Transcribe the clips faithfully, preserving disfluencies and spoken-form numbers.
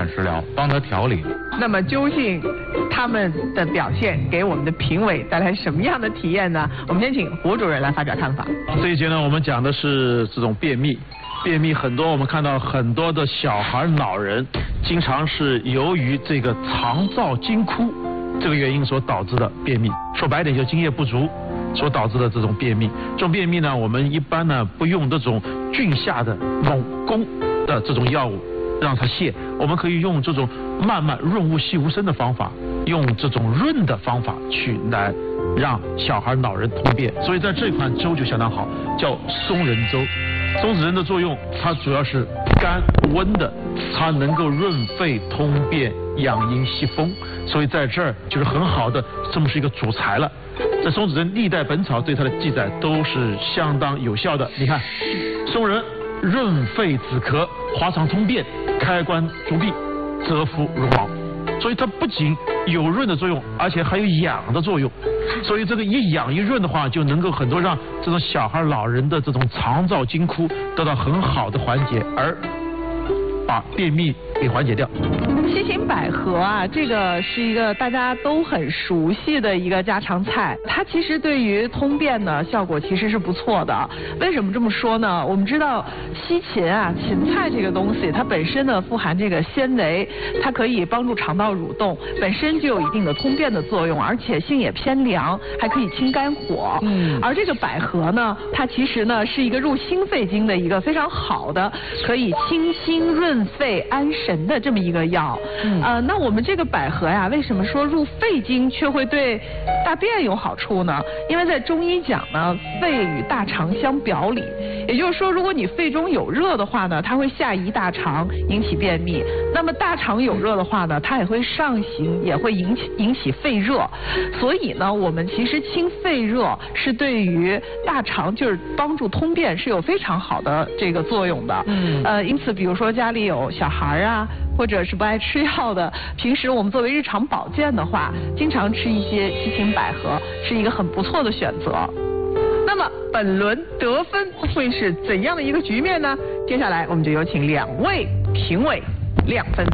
感食疗，帮他调理。 那么究竟他们的表现给我们的评委带来什么样的体验呢？我们先请胡主任来发表看法。 这一节呢，我们讲的是这种便秘。便秘很多，我们看到很多的小孩、老人，经常是由于这个肠燥经枯这个原因所导致的便秘。说白点，就津液不足所导致的这种便秘。这种便秘呢，我们一般呢不用这种菌下的猛攻的这种药物让它泻，我们可以用这种慢慢润物细无声的方法，用这种润的方法去来让小孩、老人通便。所以在这款粥就相当好，叫松仁粥。松子仁的作用，它主要是甘温的，它能够润肺通便、养阴息风，所以在这儿就是很好的这么是一个主材了。这松子仁历代本草对它的记载都是相当有效的。你看，松仁润肺止咳、滑肠通便、开关足闭、泽肤绒毛，所以它不仅有润的作用，而且还有养的作用。所以这个一养一润的话，就能够很多让这种小孩、老人的这种肠燥经枯得到很好的缓解，而把便秘给缓解掉。 西芹百合啊，这个是一个大家都很熟悉的一个家常菜，它其实对于通便呢效果其实是不错的。为什么这么说呢？我们知道西芹啊，芹菜这个东西，它本身呢富含这个纤维，它可以帮助肠道蠕动，本身就有一定的通便的作用，而且性也偏凉，还可以清肝火。嗯。而这个百合呢，它其实呢是一个入心肺经的一个非常好的，可以清心润肺、安神的这么一个药。嗯。呃，那我们这个百合呀，为什么说入肺经却会对大便有好处呢？因为在中医讲呢，肺与大肠相表里，也就是说，如果你肺中有热的话呢，它会下移大肠，引起便秘；那么大肠有热的话呢，它也会上行，也会引起引起肺热。所以呢，我们其实清肺热是对于大肠就是帮助通便是有非常好的这个作用的。嗯。呃，因此，比如说家里有小孩啊，或者是不爱吃药的，平时我们作为日常保健的话，经常吃一些西芹百合是一个很不错的选择。那么本轮得分会是怎样的一个局面呢？接下来我们就有请两位评委亮分。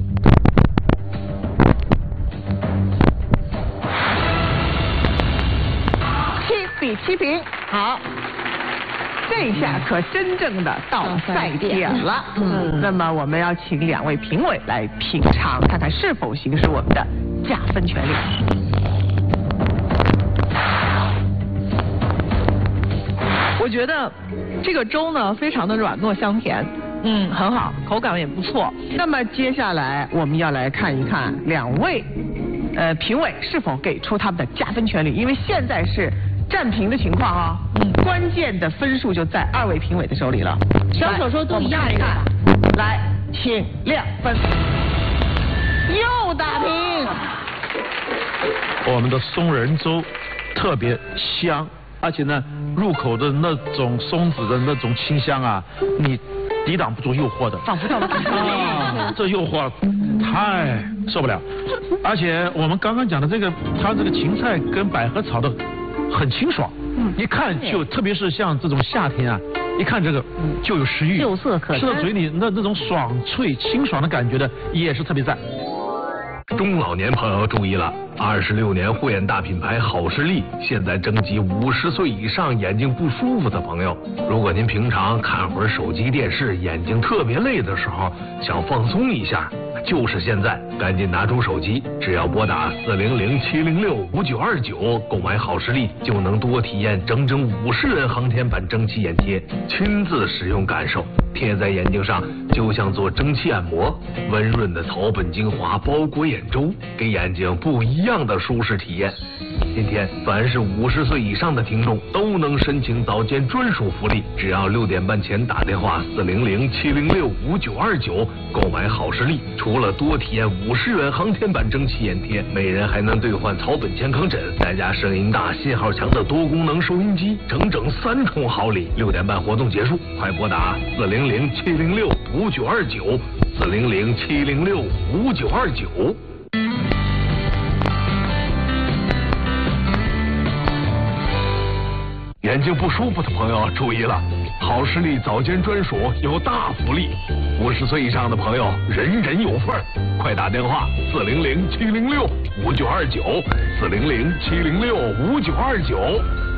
七比七平，好。这一下可真正的到赛点了，嗯，那么我们要请两位评委来品尝，看看是否行使我们的加分权利。我觉得这个粥呢，非常的软糯香甜，嗯，很好，口感也不错。那么接下来我们要来看一看两位呃评委是否给出他们的加分权利，因为现在是战平的情况啊，嗯，关键的分数就在二位评委的手里了。 小手说都一样， 看一看，来，请亮分，又打平。 我们的松仁粥特别香，而且呢，入口的那种松子的那种清香啊，你抵挡不住诱惑的， 仿佛到了啊，这诱惑太受不了。而且我们刚刚讲的这个，它这个芹菜跟百合炒的很清爽，嗯，一看就，特别是像这种夏天啊，一看这个就有食欲， 秀色可餐， 吃到嘴里那那种爽脆清爽的感觉的，也是特别赞。 中老年朋友注意了，二十六年护眼大品牌好视力现在征集五十岁以上眼睛不舒服的朋友。如果您平常看会儿手机电视，眼睛特别累的时候，想放松一下，就是现在，赶紧拿出手机，只要拨打四零零七零六五九二九购买好视力，就能多体验整整五十元航天版蒸汽眼贴，亲自使用感受，贴在眼睛上就像做蒸汽按摩，温润的草本精华包裹眼周，给眼睛不一样的舒适体验。今天凡是五十岁以上的听众都能申请早间专属福利，只要六点半前打电话四零零七零六五九二九购买好视力，除了多体验五十元航天版蒸汽眼贴，每人还能兑换草本健康枕，再加声音大、信号强的多功能收音机，整整三重好礼。六点半活动结束，快拨打四零零七零六五九二九四零零七零六五九二九。眼睛不舒服的朋友注意了， 好视力早间专属有大福利，五十岁以上的朋友人人有份儿，快打电话四零零七零六五九二九，四零零七零六五九二九。